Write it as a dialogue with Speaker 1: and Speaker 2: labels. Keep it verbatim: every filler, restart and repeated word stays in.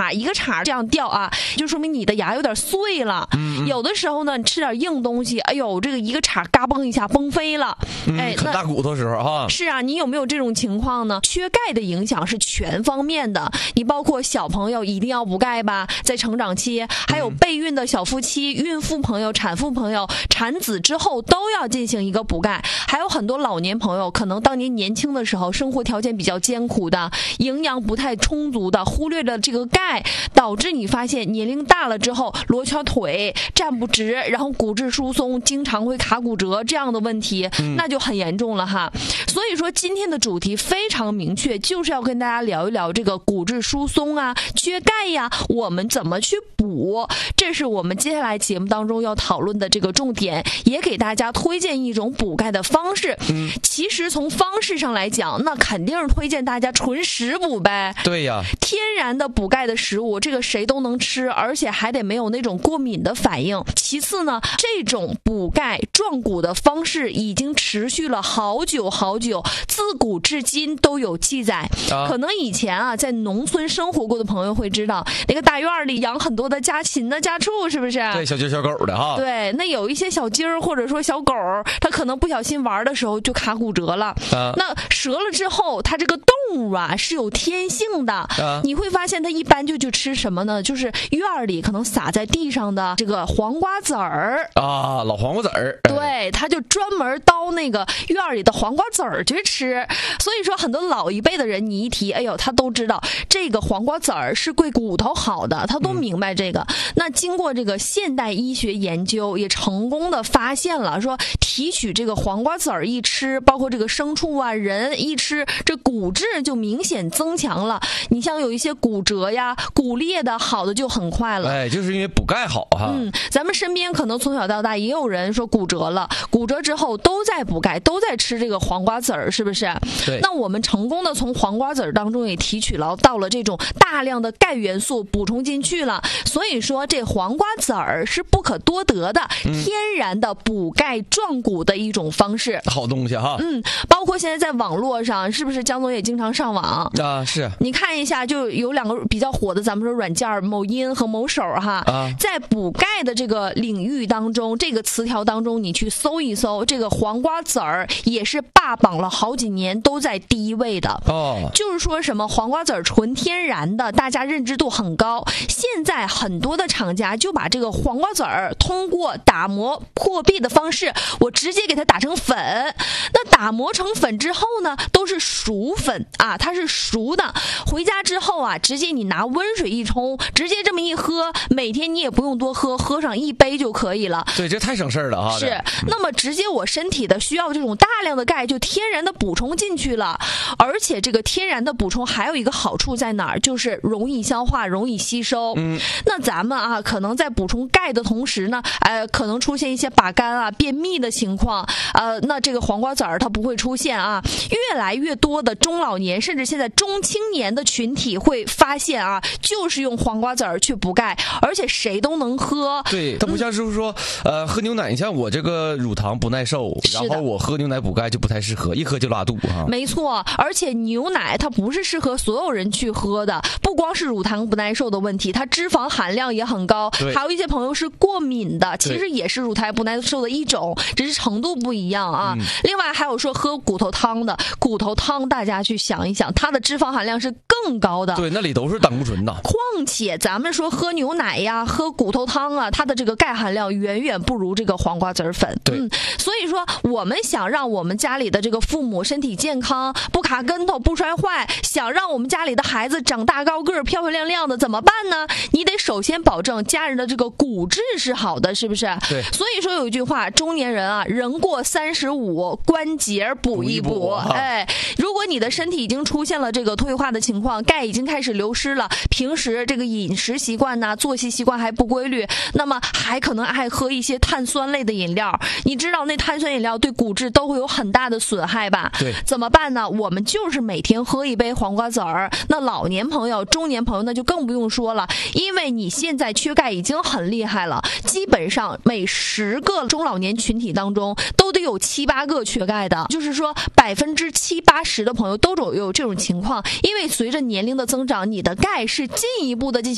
Speaker 1: 杈一个杈这样掉啊，就说明你的牙有点碎了。嗯，有的时候呢，你吃点硬东西，哎呦，这个一个杈嘎嘣一下崩飞了。
Speaker 2: 嗯、
Speaker 1: 哎，
Speaker 2: 啃大骨头时候哈。
Speaker 1: 是啊，你有没有这种情况呢？缺钙的影响是全方面的，你包括小朋友一定要补钙吧，在成长期，还有备孕的小夫妻、孕妇朋友、产妇朋友、产子之后都要进行一个补钙。还有很多老年朋友，可能当年年轻的时候生活条件比较艰苦的，营养不太充足的，忽略了这个钙，导致你发现年龄大了之后罗圈腿站不直，然后骨质疏松，经常会卡骨折这样的问题，那就很严重了哈。所以说今天的主题非常明确，就是要跟大家聊一聊这个骨质疏松啊、缺钙呀，我们怎么去补，这是我们接下来节目当中要讨论的这个重点，也给大家推荐一种补钙的方式。嗯，其实从方式上来讲，那肯定是推荐大家纯食补呗。
Speaker 2: 对呀，
Speaker 1: 天然的补钙的食物，这个谁都能吃，而且还得没有那种过敏的反应。其次呢，这种补钙壮骨的方式已经持续了好久好久，自古至今都有记载。啊、可能以前啊，在农村生活过的朋友会知道，那个大院里养很多的家禽的家畜，是不是？
Speaker 2: 对，小鸡小狗的哈。
Speaker 1: 对，那有一些小鸡儿或者说小狗，它可能不小心玩的时候就卡骨折了。啊、那折了之后，它这个动物啊是有天性的。啊、你会发现它一般就去吃什么呢？就是院里可能撒在地上的这个黄瓜籽儿
Speaker 2: 啊，老黄瓜籽儿。
Speaker 1: 对，它就专门叨那个院里的黄瓜籽儿去吃。所以说，很多老一辈的人，你一提，哎呦，他都知道这个黄瓜籽儿是对骨头好的，他都明白这个。嗯、那经过这个现代医学研究，也成功的发现了，说提取这个黄瓜籽儿一吃，包括这个牲畜啊、人一吃，这骨质就明显增强了。你像有一些骨折呀、骨裂的，好的就很快了。
Speaker 2: 哎，就是因为补钙好哈。
Speaker 1: 嗯，咱们身边可能从小到大也有人说骨折了，骨折之后都在补钙，都在吃这个黄瓜籽儿，是不是？
Speaker 2: 对。
Speaker 1: 那我们成功的从黄瓜籽儿当中也提取了到了这种大量的钙元素补充进去了，所以说这黄瓜籽儿是不可多得的、嗯、天然的补钙壮骨的一种方式。
Speaker 2: 好东西哈。
Speaker 1: 嗯，包括现在在网络上，是不是江总也经常上网
Speaker 2: 啊？是。
Speaker 1: 你看一下，就有两个比较火的，咱们说软件，某音和某手哈。啊。在补钙的这个领域当中，这个词条当中，你去搜一搜，这个黄瓜籽儿也是霸榜了好几年，都在第一位的。哦。就是说什么黄瓜籽儿纯天然的，大家认知度很高。现在很多的厂家就把这个黄瓜籽儿通过打磨破壁的方式，我直接给它打成粉。那打磨成粉之后呢，都是熟粉啊，它是熟的。回家之后啊，直接你拿温水一冲，直接这么一喝，每天你也不用多喝，喝上一杯就可以了。
Speaker 2: 对，这太省事儿了啊。
Speaker 1: 是，那么直接我身体的需要这种大量的钙就天然的补充进去了，而且这个天然的补充还有一个好处在哪儿，就是容易消化，容易吸收。嗯，那咱们啊，可能在补充钙的同时呢，呃，可能出现一些把干啊、便秘的情况，呃，那这个黄瓜籽儿它不会出现啊。越来越多的中老年，甚至现在中青年的群体会发现啊，就是用黄瓜籽儿去补钙，而且谁都能喝。
Speaker 2: 对，它不像是说，嗯、呃，喝牛奶，你像我这个乳糖不耐受，然后我喝牛奶补钙就不太适合，一喝就拉肚哈。
Speaker 1: 没错，而且牛奶它不是适合所有人去喝的，不光是乳糖不耐受的问题，它脂肪含量也很高，还有一些朋友是过敏的，其实也是乳糖不耐受的一种，只是程度不一样啊。嗯、另外还有说喝骨头汤的，骨头汤大家去想一想，它的脂肪含量是更高的。
Speaker 2: 对，那里都是胆固醇的。
Speaker 1: 况且咱们说喝牛奶呀、喝骨头汤啊，它的这个钙含量远远不如这个黄瓜籽粉。
Speaker 2: 对、
Speaker 1: 嗯，所以说我们想让我们家里的这个父母身体健康，不卡跟头，不摔坏，想让我们家里的孩子长大高个、漂漂亮亮的，怎么办呢？你得首先保证家人的这个骨质是好的，是不是？
Speaker 2: 对。
Speaker 1: 所以说有一句话，中年人啊，人过三十五，关节补一补。
Speaker 2: 补一补
Speaker 1: 哎，如果你的身体已经出现了这个退化的情况，钙已经开始流失了，平时这个饮食习惯呐、作息习惯还不规律，那么还可能爱喝一些碳酸类的饮料。你知道那碳酸饮料对骨质都会有很大的损害吧？
Speaker 2: 对。
Speaker 1: 怎么办呢？我们就是每天喝一杯黄瓜籽儿。那老年朋友、中年朋友那就更不用说了，因为你现在缺钙已经很厉害了，基本上每十个中老年群体当中都得有七八个缺钙的，就是说百分之七八十的朋友都有有这种情况，因为随着年龄的增长，你的钙是进一步的进行